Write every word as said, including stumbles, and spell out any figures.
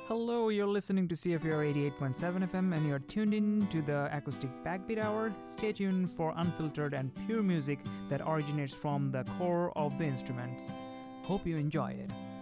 Hello, you're listening to C F R eighty-eight point seven F M and you're tuned in to the Acoustic Backbeat Hour. Stay tuned for unfiltered and pure music that originates from the core of the instruments. Hope you enjoy it.